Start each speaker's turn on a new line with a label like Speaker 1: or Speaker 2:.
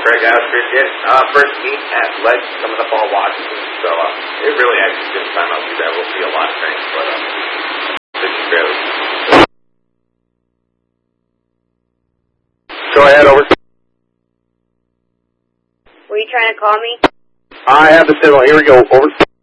Speaker 1: Greg, I appreciate it. First meet at Ledge coming up on Washington, so it really actually good time I'll do that. We'll see a lot of things, but fishing trailers.
Speaker 2: Go ahead, over.
Speaker 3: Were you trying to call me?
Speaker 2: I have the signal. Here we go, over.